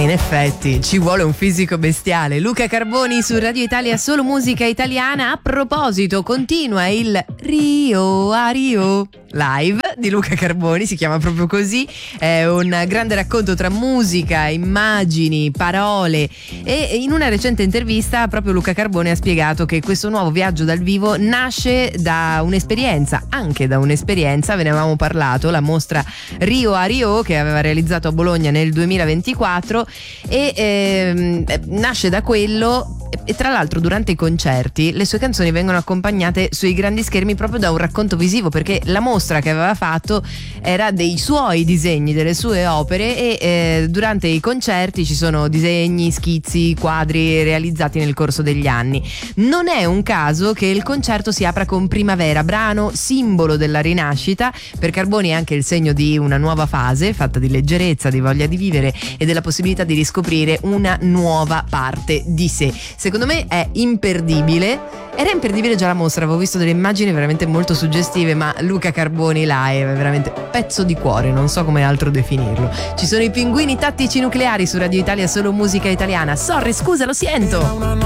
in effetti ci vuole un fisico bestiale. Luca Carboni su Radio Italia, solo musica italiana. A proposito, continua il Rio a Rio live di Luca Carboni, si chiama proprio così. È un grande racconto tra musica, immagini, parole, e in una recente intervista proprio Luca Carboni ha spiegato che questo nuovo viaggio dal vivo nasce da un'esperienza, anche da un'esperienza, ve ne avevamo parlato, la mostra Rio a Rio che aveva realizzato a Bologna nel 2024, e nasce da quello. E tra l'altro durante i concerti le sue canzoni vengono accompagnate sui grandi schermi proprio da un racconto visivo, perché la mostra che aveva fatto era dei suoi disegni, delle sue opere, e durante i concerti ci sono disegni, schizzi, quadri realizzati nel corso degli anni. Non è un caso che il concerto si apra con Primavera, brano simbolo della rinascita. Per Carboni è anche il segno di una nuova fase fatta di leggerezza, di voglia di vivere e della possibilità di riscoprire una nuova parte di sé. Secondo me è imperdibile. Era imperdibile già la mostra, avevo visto delle immagini veramente molto suggestive, ma Luca Carboni là è veramente pezzo di cuore, non so come altro definirlo. Ci sono i Pinguini Tattici Nucleari su Radio Italia, solo musica italiana. Sorry, scusa, lo sento.